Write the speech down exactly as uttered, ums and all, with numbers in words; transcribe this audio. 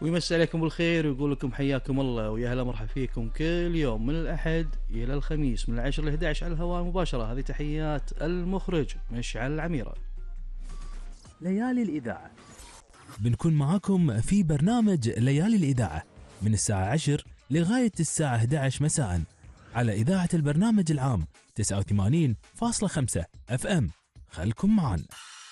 ويمسي عليكم بالخير ويقول لكم حياكم الله ويا هلا مرحبا فيكم كل يوم من الأحد إلى الخميس من العشر لإحدى عشر على الهواء مباشرة. هذه تحيات المخرج مشعل العميرة. ليالي الإذاعة بنكون معاكم في برنامج ليالي الإذاعة من الساعة عشر لغاية الساعة إحدى عشر مساء على إذاعة البرنامج العام تسعة وثمانين فاصلة خمسة أف أم. خلكم معنا.